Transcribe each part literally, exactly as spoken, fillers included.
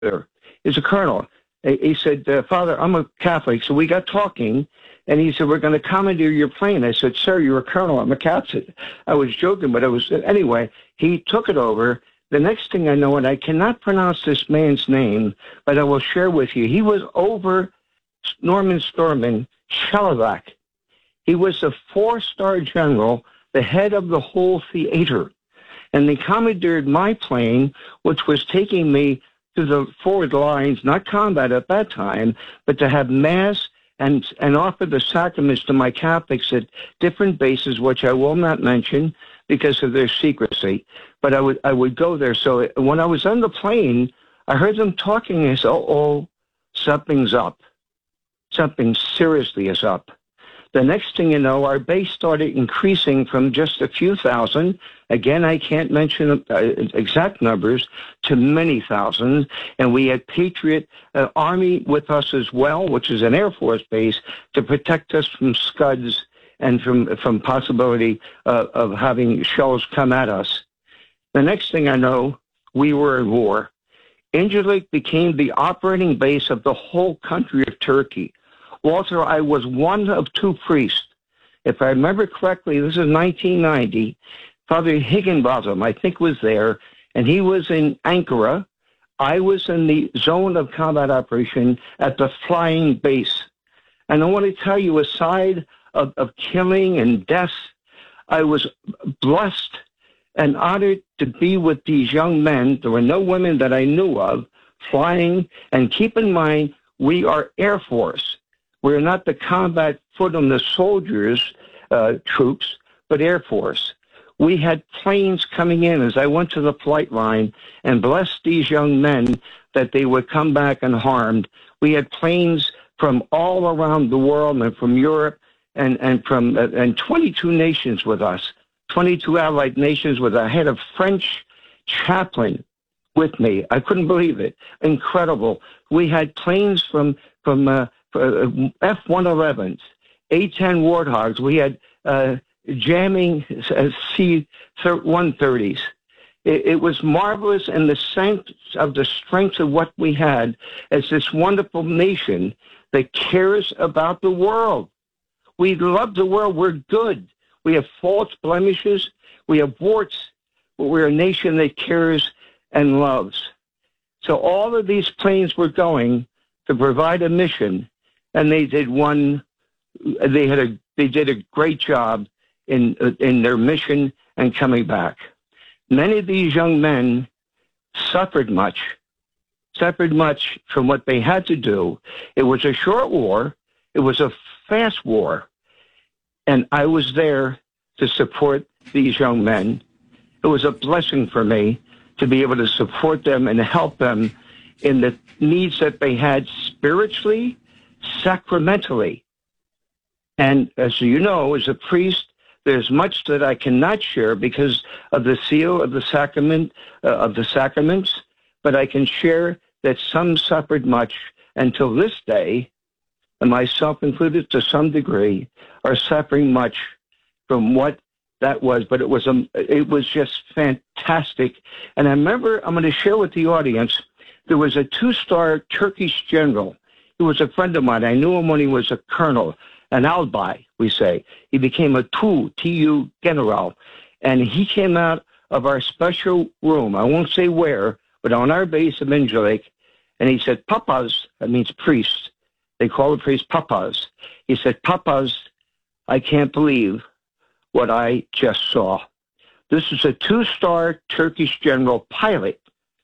there. He's a colonel. He he said, uh, Father, I'm a Catholic. So we got talking, and he said, we're going to commandeer your plane. I said, sir, you're a colonel. I'm a captain. I was joking, but I was, anyway, he took it over. The next thing I know, and I cannot pronounce this man's name, but I will share with you, he was over Norman Storman Chelovak. He was a four-star general, the head of the whole theater. And they commandeered my plane, which was taking me to the forward lines, not combat at that time, but to have mass and, and offer the sacraments to my Catholics at different bases, which I will not mention because of their secrecy. But I would I would go there. So when I was on the plane, I heard them talking. And I said, oh, oh, something's up. Something seriously is up. The next thing you know, our base started increasing from just a few thousand. Again, I can't mention uh, exact numbers, to many thousands. And we had Patriot uh, Army with us as well, which is an Air Force base, to protect us from Scuds and from, from possibility uh, of having shells come at us. The next thing I know, we were in war. Incirlik became the operating base of the whole country of Turkey. Walter, I was one of two priests. If I remember correctly, this is nineteen ninety. Father Higginbotham, I think, was there, and he was in Ankara. I was in the zone of combat operation at the flying base. And I want to tell you, aside of, of killing and death, I was blessed and honored to be with these young men. There were no women that I knew of flying. And keep in mind, we are Air Force. We're not the combat foot on the soldiers uh, troops, but Air Force. We had planes coming in as I went to the flight line and blessed these young men that they would come back unharmed. We had planes from all around the world and from Europe and, and from uh, and twenty-two nations with us, twenty-two allied nations with a head of French chaplain with me. I couldn't believe it. Incredible. We had planes from, from uh, F one elevens, A ten Warthogs. We had uh, jamming uh, C one thirties. It, it was marvelous in the sense of the strength of what we had as this wonderful nation that cares about the world. We love the world. We're good. We have faults, blemishes. We have warts, but we're a nation that cares and loves. So all of these planes were going to provide a mission, and they did one. They had a. They did a great job in in their mission and coming back. Many of these young men suffered much, suffered much from what they had to do. It was a short war. It was a fast war, and I was there to support these young men. It was a blessing for me to be able to support them and help them in the needs that they had spiritually, sacramentally. And as you know, as a priest, there's much that I cannot share because of the seal of the sacrament, uh, of the sacraments, but I can share that some suffered much until this day, and myself included to some degree, are suffering much from what that was. But it was a, it was just fantastic. And I remember, I'm going to share with the audience, there was a two-star Turkish general. He was a friend of mine. I knew him when he was a colonel, an albay, we say. He became a Tu, T U general. And he came out of our special room, I won't say where, but on our base of Incirlik, and he said, Papas, that means priest. They call the priest Papas. He said, Papas, I can't believe what I just saw. This is a two-star Turkish general pilot,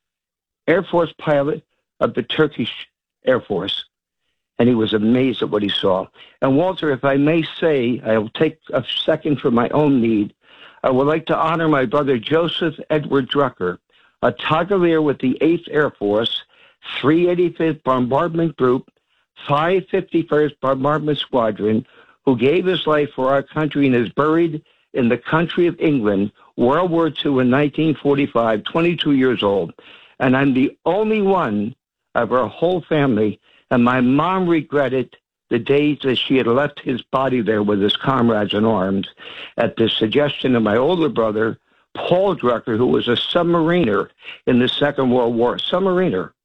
Air Force pilot of the Turkish Air Force. And he was amazed at what he saw. And Walter, if I may say, I will take a second for my own need. I would like to honor my brother Joseph Edward Drucker, a Togolier with the eighth Air Force, three eighty-fifth Bombardment Group, five fifty-first Bombardment Squadron, who gave his life for our country and is buried in the country of England, World War Two in nineteen forty-five, twenty-two years old. And I'm the only one of our whole family. And my mom regretted the days that she had left his body there with his comrades in arms at the suggestion of my older brother, Paul Drucker, who was a submariner in the Second World War, submariner.